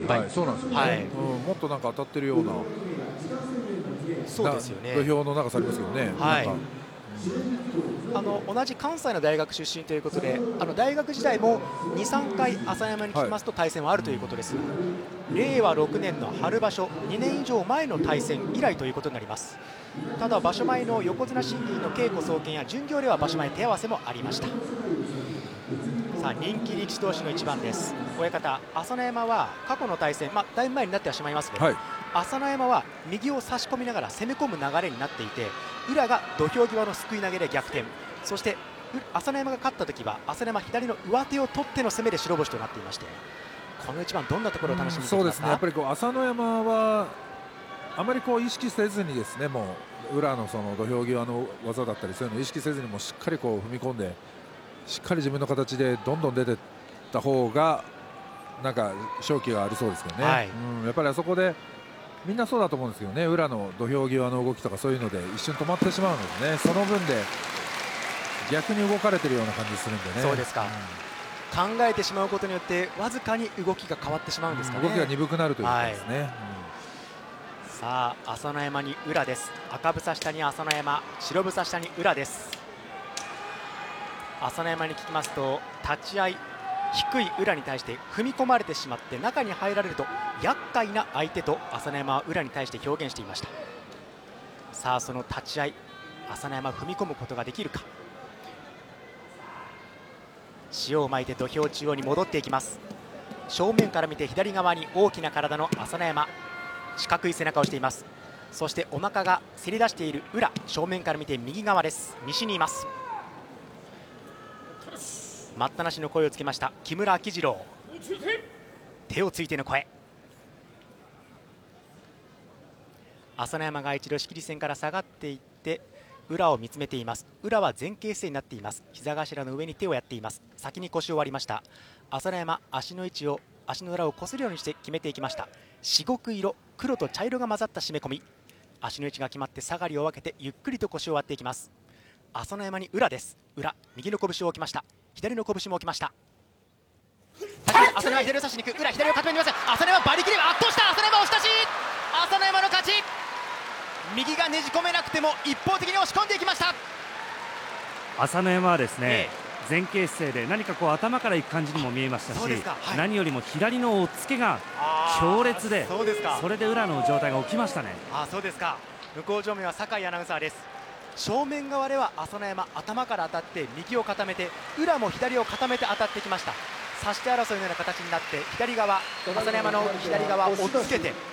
敗、 はい、そうなんですよね、 はい、 もっとなんか当たってるような、 そうですよね、 土俵の長さありますけどね、 はい、 なんか同じ関西の大学出身ということで、大学時代も2、3回、朝山に聞きますと対戦はあるということですが、令和6年の春場所、2年以上前の対戦以来ということになります。ただ場所前の横綱審議の稽古総見や巡業では場所前手合わせもありました。さあ人気力士同士の一番です。親方、朝乃山は過去の対戦、だいぶ前になってはしまいますけど、 はい、 朝乃山は右を差し込みながら攻め込む流れになっていて、宇良が土俵際のすくい投げで逆転、そして朝乃山が勝った時は朝乃山左の上手を取っての攻めで白星となっていまして、この一番どんなところを楽しみにしていますか。 そうですね、やっぱり朝乃山はあまり意識せずにですね、もう宇良のその土俵際の技だったりそういうのを意識せずにもしっかり踏み込んで、しっかり自分の形でどんどん出ていった方がなんか勝機がありそうですけどね、 はい、 やっぱりあそこでみんなそうだと思うんですけどね、宇良の土俵際の動きとかそういうので一瞬止まってしまうのでね、その分で逆に動かれてるような感じするんでね。 そうですか、考えてしまうことによってわずかに動きが変わってしまうんですかね。 動きが鈍くなるということですね、 さあ朝乃山に宇良です。赤房下に朝乃山、白房下に宇良です。朝乃山に聞きますと、立ち合い低い宇良に対して踏み込まれてしまって中に入られると厄介な相手と朝乃山は宇良に対して表現していました。さあその立ち合い、朝乃山踏み込むことができるか。塩をまいて土俵中央に戻っていきます。正面から見て左側に大きな体の朝乃山、四角い背中をしています。そしてお腹がせり出している宇良、正面から見て右側です。西にいます。待ったなしの声をつけました木村秋次郎、手をついての声。朝乃山が一度仕切り線から下がっていって宇良を見つめています。宇良は前傾姿勢になっています。膝頭の上に手をやっています。先に腰を割りました。朝乃山、足の位置を足の裏をこするようにして決めていきました。至極色、黒と茶色が混ざった締め込み、足の位置が決まって下がりを分けてゆっくりと腰を割っていきます。朝乃山に宇良です。宇良、右の拳を置きました。左の拳も置きました。朝乃山左を差しに行く、宇良左を固めにいます。朝乃山馬力で圧倒した。朝乃山押し出し、朝乃山の勝ち。右がねじ込めなくても一方的に押し込んでいきました。 朝乃山はですね、前傾姿勢で何か頭からいく感じにも見えましたし、何よりも左の押っつけが強烈で、それで宇良の状態が起きましたね。 そうですか。向こう正面は酒井アナウンサーです。正面側では朝乃山、頭から当たって右を固めて、宇良も左を固めて当たってきました。差し手争いのような形になって、左側、朝乃山の左側を押っつけて